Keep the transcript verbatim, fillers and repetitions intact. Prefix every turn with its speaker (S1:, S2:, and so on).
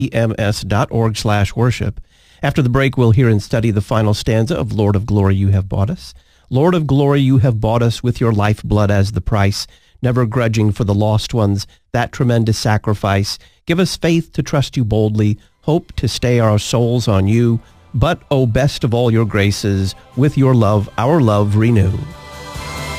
S1: ems dot org slash worship. After the break, we'll hear and study the final stanza of Lord of Glory, You Have Bought Us. Lord of Glory, You have bought us with your lifeblood as the price, never grudging for the lost ones that tremendous sacrifice. Give us faith to trust you boldly, hope to stay our souls on you, but, O best of all your graces, with your love our love renew.